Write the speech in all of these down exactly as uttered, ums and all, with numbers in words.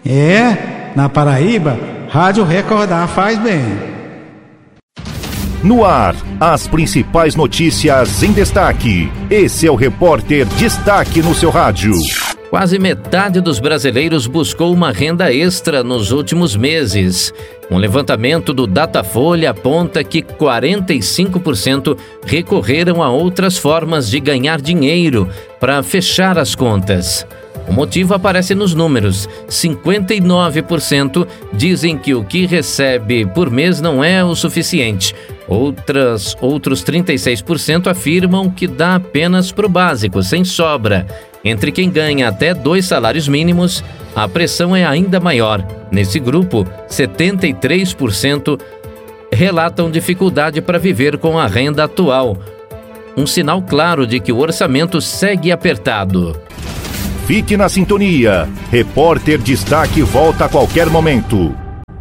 É, na Paraíba, Rádio Recordar faz bem. No ar, as principais notícias em destaque. Esse é o Repórter Destaque no seu rádio. Quase metade dos brasileiros buscou uma renda extra nos últimos meses. Um levantamento do Datafolha aponta que quarenta e cinco por cento recorreram a outras formas de ganhar dinheiro para fechar as contas. O motivo aparece nos números. cinquenta e nove por cento dizem que o que recebe por mês não é o suficiente. Outras, outros trinta e seis por cento afirmam que dá apenas para o básico, sem sobra. Entre quem ganha até dois salários mínimos, a pressão é ainda maior. Nesse grupo, setenta e três por cento relatam dificuldade para viver com a renda atual. Um sinal claro de que o orçamento segue apertado. Fique na sintonia. Repórter Destaque volta a qualquer momento.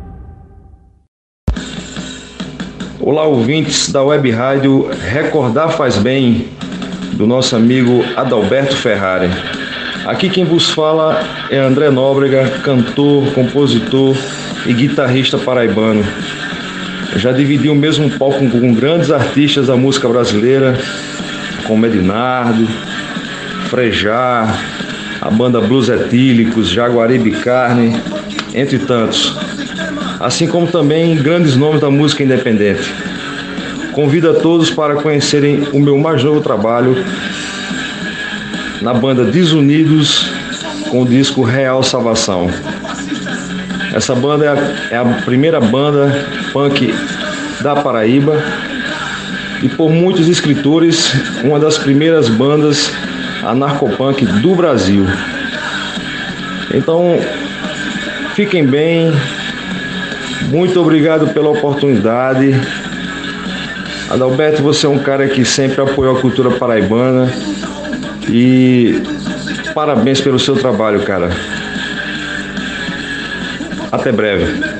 Olá, ouvintes da Web Rádio Recordar Faz Bem, do nosso amigo Adalberto Ferrari. Aqui quem vos fala é André Nóbrega, cantor, compositor e guitarrista paraibano. Já dividi o mesmo palco com grandes artistas da música brasileira, como Ednardo, Frejá, a banda Blues Etílicos, Jaguaribe Carne, entre tantos. Assim como também grandes nomes da música independente. Convido a todos para conhecerem o meu mais novo trabalho na banda Desunidos, com o disco Real Salvação. Essa banda é a, é a primeira banda punk da Paraíba e, por muitos escritores, uma das primeiras bandas anarcopunk do Brasil. Então, fiquem bem. Muito obrigado pela oportunidade. Adalberto, você é um cara que sempre apoiou a cultura paraibana e parabéns pelo seu trabalho, cara. Até breve.